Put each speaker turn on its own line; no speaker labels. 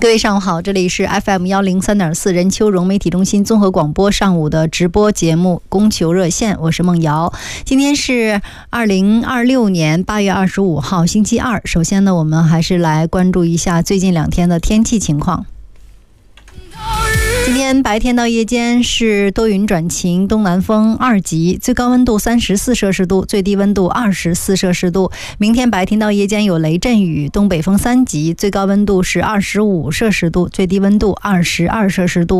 各位上午好，这里是 FM103.4 任丘融媒体中心综合广播上午的直播节目供求热线，我是孟瑶。今天是2026年8月25号星期二。首先呢，我们还是来关注一下最近2天的天气情况。今天白天到夜间是多云转晴，东南风2级，最高温度34摄氏度，最低温度24摄氏度。明天白天到夜间有雷阵雨，东北风3级，最高温度是25摄氏度，最低温度22摄氏度。